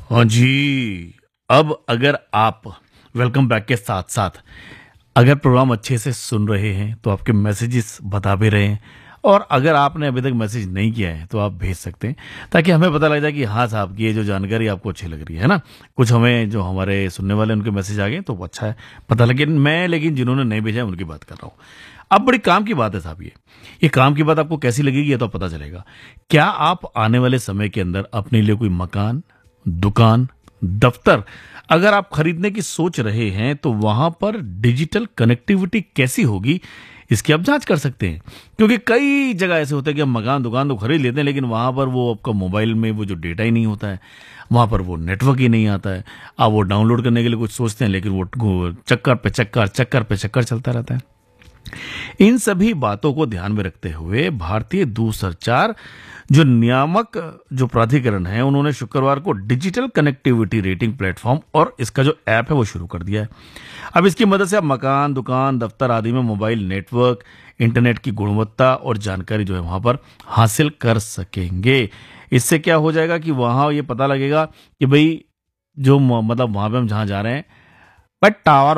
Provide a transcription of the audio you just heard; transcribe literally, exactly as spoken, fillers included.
हाँ जी। अब अगर आप वेलकम बैक के साथ-साथ अगर प्रोग्राम अच्छे से सुन रहे हैं, तो आपके मैसेजेस बता भी रहे हैं और अगर आपने अभी तक मैसेज नहीं किया है, तो आप भेज सकते हैं, ताकि हमें पता लग जाए कि हाँ साहब, ये जो जानकारी आपको अच्छी लग रही है, है ना? कुछ हमें जो हमारे सुनने वाले हैं, उनके मैसेज आ गए, तो वो अच्छा है, पता लगे। मैं लेकिन जिन्होंने नहीं भेजा है, उनकी बात कर रहा हूँ। अब बड़ी काम की बात है साहब ये। ये काम की बात आपको कैसी लगेगी, ये तो पता चलेगा। क्या आप आने वाले समय के अंदर अपने लिए कोई मकान, दुकान, दफ्तर अगर आप खरीदने की सोच रहे हैं, तो वहां पर डिजिटल कनेक्टिविटी कैसी होगी, इसकी आप जांच कर सकते हैं। क्योंकि कई जगह ऐसे होते हैं कि हम मकान दुकान तो खरीद लेते हैं, लेकिन वहां पर वो आपका मोबाइल में वो जो डेटा ही नहीं होता है, वहां पर वो नेटवर्क ही नहीं आता है। आप वो डाउनलोड करने के लिए कुछ सोचते हैं, लेकिन वो चक्कर पे चक्कर चक्कर पे चक्कर चलता रहता है। इन सभी बातों को ध्यान में रखते हुए भारतीय दूरसंचार जो नियामक जो प्राधिकरण है, उन्होंने शुक्रवार को डिजिटल कनेक्टिविटी रेटिंग प्लेटफॉर्म और इसका जो ऐप है वो शुरू कर दिया है। अब इसकी मदद से आप मकान, दुकान, दफ्तर आदि में मोबाइल नेटवर्क, इंटरनेट की गुणवत्ता और जानकारी जो है वहां पर हासिल कर सकेंगे। इससे क्या हो जाएगा कि वहां ये पता लगेगा कि भाई जो म- मतलब वहां पे हम जहां जा रहे हैं, बट टावर